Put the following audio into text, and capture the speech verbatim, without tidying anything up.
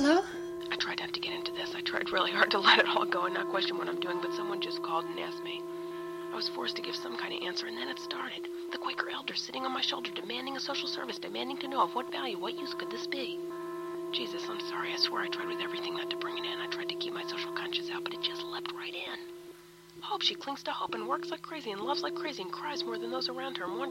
Hello? I tried not to get into this. I tried really hard to let it all go and not question what I'm doing, but someone just called and asked me. I was forced to give some kind of answer, and then it started. The Quaker elder sitting on my shoulder, demanding a social service, demanding to know of what value, what use could this be? Jesus, I'm sorry. I swear I tried with everything not to bring it in. I tried to keep my social conscience out, but it just leapt right in. Hope, she clings to hope and works like crazy and loves like crazy and cries more than those around her and wonders